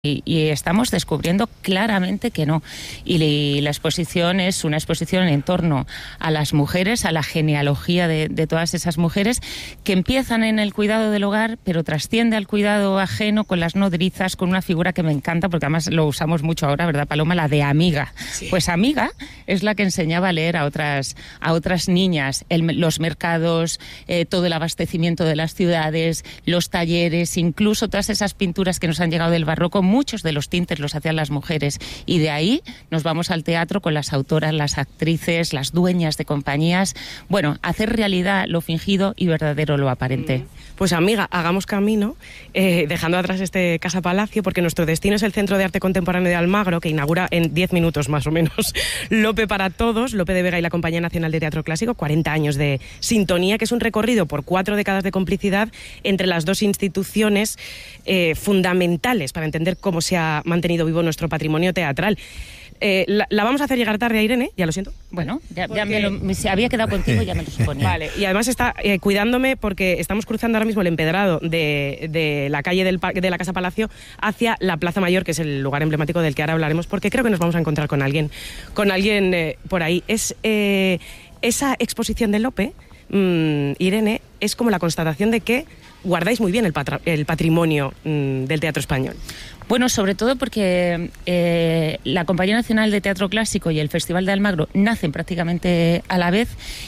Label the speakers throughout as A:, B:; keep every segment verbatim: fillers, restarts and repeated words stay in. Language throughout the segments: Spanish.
A: Y, y estamos descubriendo claramente que no. Y, y la exposición es una exposición en torno a las mujeres, a la genealogía de, de todas esas mujeres que empiezan en el cuidado del hogar, pero trasciende al cuidado ajeno con las nodrizas, con una figura que me encanta, porque además lo usamos mucho ahora, ¿verdad, Paloma? La de amiga. Sí. Pues amiga es la que enseñaba a leer a otras, a otras niñas, el, los mercados, eh, todo el abastecimiento de las ciudades, los talleres, incluso todas esas pinturas que nos han llegado del barroco. Muchos de los tintes los hacían las mujeres y de ahí nos vamos al teatro con las autoras, las actrices, las dueñas de compañías. Bueno, hacer realidad lo fingido y verdadero lo aparente.
B: Pues amiga, hagamos camino, eh, dejando atrás este Casa Palacio, porque nuestro destino es el Centro de Arte Contemporáneo de Almagro, que inaugura en diez minutos más o menos Lope para Todos, Lope de Vega y la Compañía Nacional de Teatro Clásico, cuarenta años de sintonía, que es un recorrido por cuatro décadas de complicidad entre las dos instituciones eh, fundamentales para entender cómo se ha mantenido vivo nuestro patrimonio teatral. Eh, la, la vamos a hacer llegar tarde a Irene, ya lo siento.
A: Bueno, ya, ya me lo, me, si había quedado contigo, ya me lo suponía.
B: Vale, y además está eh, cuidándome porque estamos cruzando ahora mismo el empedrado de, de la calle del, de la Casa Palacio hacia la Plaza Mayor, que es el lugar emblemático del que ahora hablaremos, porque creo que nos vamos a encontrar con alguien, con alguien eh, por ahí. Es eh, esa exposición de Lope, mmm, Irene, es como la constatación de que guardáis muy bien el, patra, el patrimonio mmm, del teatro español.
A: Bueno, sobre todo porque eh, la Compañía Nacional de Teatro Clásico y el Festival de Almagro nacen prácticamente a la vez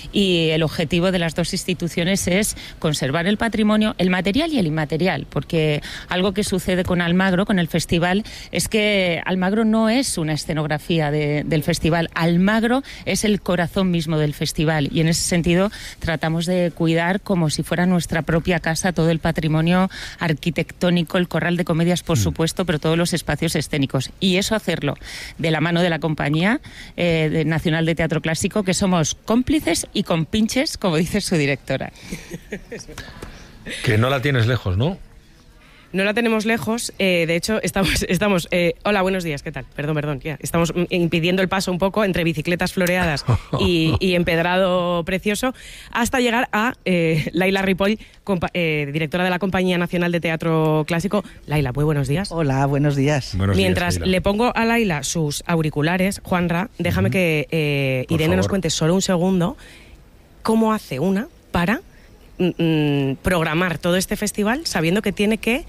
A: y el objetivo de las dos instituciones es conservar el patrimonio, el material y el inmaterial, porque algo que sucede con Almagro, con el festival, es que Almagro no es una escenografía de, del festival, Almagro es el corazón mismo del festival y en ese sentido tratamos de cuidar como si fuera nuestra propia casa todo el patrimonio arquitectónico, el corral de comedias, por supuesto, pero todos los espacios escénicos. Y eso hacerlo de la mano de la Compañía eh, de Nacional de Teatro Clásico, que somos cómplices y compinches, como dice su directora.
C: Que no la tienes lejos, ¿no?
B: No la tenemos lejos, eh, de hecho estamos, estamos eh, hola, buenos días, ¿qué tal? Perdón, perdón, ya, estamos impidiendo el paso un poco entre bicicletas floreadas y, y empedrado precioso, hasta llegar a eh, Laila Ripoll, compa- eh, directora de la Compañía Nacional de Teatro Clásico. Laila, muy buenos días.
D: Hola, buenos días.
C: Buenos
B: Mientras
C: días,
B: le pongo a Laila sus auriculares, Juanra, déjame uh-huh. que eh, Irene favor. nos cuente solo un segundo cómo hace una para programar todo este festival sabiendo que tiene que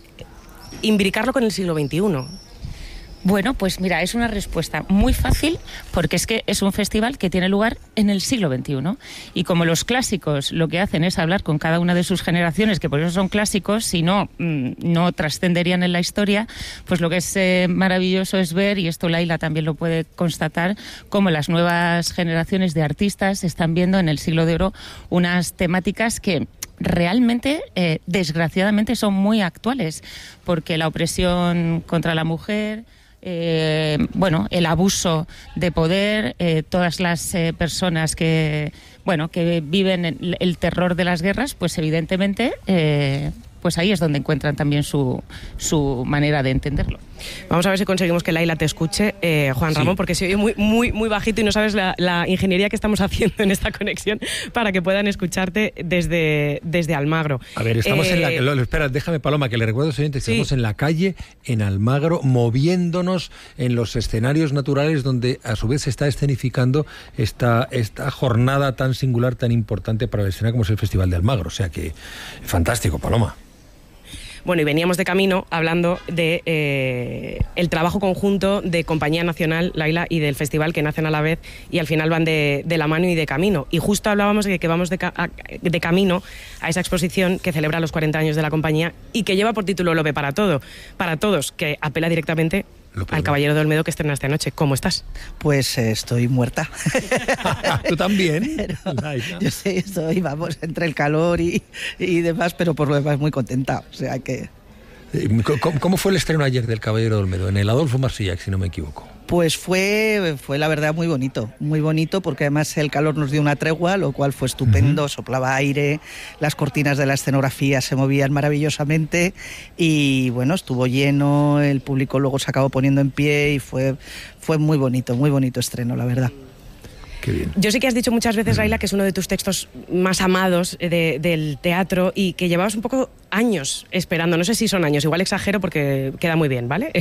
B: imbricarlo con el siglo veintiuno.
A: Bueno, pues mira, es una respuesta muy fácil porque es que es un festival que tiene lugar en el siglo veintiuno y como los clásicos lo que hacen es hablar con cada una de sus generaciones, que por eso son clásicos, si no, no trascenderían en la historia, pues lo que es eh, maravilloso es ver, y esto Laila también lo puede constatar, cómo las nuevas generaciones de artistas están viendo en el siglo de oro unas temáticas que realmente, eh, desgraciadamente, son muy actuales, porque la opresión contra la mujer, eh, bueno, el abuso de poder, eh, todas las eh, personas que, bueno, que viven el, el terror de las guerras, pues evidentemente, eh, pues ahí es donde encuentran también su, su manera de entenderlo.
B: Vamos a ver si conseguimos que Laila te escuche, eh, Juan sí. Ramón, porque se oye muy, muy, muy bajito y no sabes la, la ingeniería que estamos haciendo en esta conexión para que puedan escucharte desde, desde Almagro.
C: A ver, estamos eh, en la... Lo, espera, déjame, Paloma, que le recuerdo a los oyentes que sí. estamos en la calle, en Almagro, moviéndonos en los escenarios naturales donde a su vez se está escenificando esta, esta jornada tan singular, tan importante para la escena como es el Festival de Almagro. O sea que, fantástico, Paloma.
B: Bueno, y veníamos de camino hablando de eh, el trabajo conjunto de Compañía Nacional, Laila, y del festival, que nacen a la vez y al final van de, de la mano y de camino. Y justo hablábamos de que vamos de, ca- de camino a esa exposición que celebra los cuarenta años de la compañía y que lleva por título Lope para todo, para todos, que apela directamente al Caballero de Olmedo que estrena esta noche. ¿Cómo estás?
D: Pues eh, estoy muerta.
C: ¿Tú también?
D: Pero, yo sé, estoy, vamos, entre el calor y, y demás, pero por lo demás muy contenta. O sea que...
C: ¿Cómo, ¿Cómo fue el estreno ayer del Caballero de Olmedo? En el Adolfo Marsillac, si no me equivoco.
D: Pues fue, fue la verdad muy bonito, muy bonito, porque además el calor nos dio una tregua, lo cual fue estupendo, uh-huh. soplaba aire, las cortinas de la escenografía se movían maravillosamente y bueno, estuvo lleno, el público luego se acabó poniendo en pie y fue, fue muy bonito, muy bonito estreno, la verdad.
C: Qué bien.
B: Yo sé que has dicho muchas veces, Raila, que es uno de tus textos más amados de, del teatro y que llevabas un poco años esperando. No sé si son años, igual exagero porque queda muy bien, ¿vale?